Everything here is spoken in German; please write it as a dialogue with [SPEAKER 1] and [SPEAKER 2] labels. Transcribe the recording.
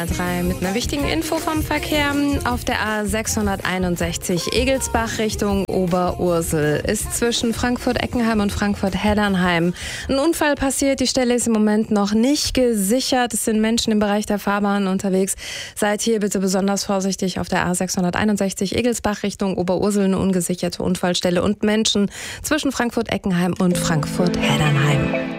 [SPEAKER 1] A3 mit einer wichtigen Info vom Verkehr. Auf der A661 Egelsbach Richtung Oberursel ist zwischen Frankfurt-Eckenheim und Frankfurt-Heddernheim ein Unfall passiert. Die Stelle ist im Moment noch nicht gesichert. Es sind Menschen im Bereich der Fahrbahn unterwegs. Seid hier bitte besonders vorsichtig. Auf der A661 Egelsbach Richtung Oberursel eine ungesicherte Unfallstelle und Menschen zwischen Frankfurt-Eckenheim und Frankfurt-Heddernheim.